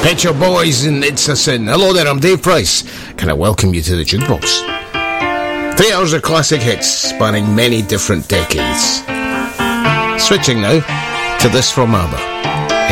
Pet Shop Boys and It's a Sin. Hello there, I'm Dave Price. Can I welcome you to the Jukebox? 3 hours of classic hits spanning many different decades. Switching now to this from ABBA.